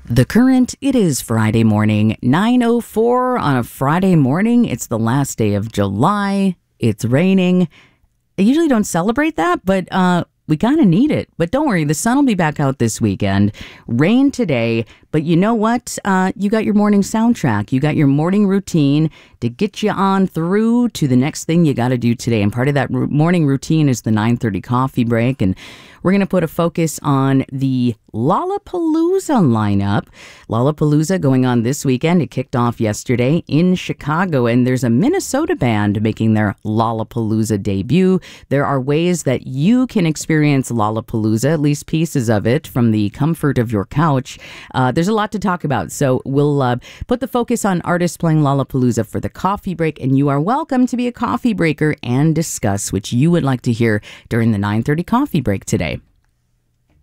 The Current, it is Friday morning, 9:04 on a Friday morning. It's the last day of July. It's raining. I usually don't celebrate that, but we kind of need it. But don't worry, the sun will be back out this weekend. Rain today, but you know what? You got your morning soundtrack. You got your morning routine to get you on through to the next thing you got to do today. And part of that morning routine is the 9:30 coffee break. And we're going to put a focus on the Lollapalooza lineup. Lollapalooza going on this weekend. It kicked off yesterday in Chicago, and there's a Minnesota band making their Lollapalooza debut. There are ways that you can experience Lollapalooza, at least pieces of it, from the comfort of your couch. There's a lot to talk about, so we'll put the focus on artists playing Lollapalooza for the coffee break, and you are welcome to be a coffee breaker and discuss what you would like to hear during the 9:30 coffee break today.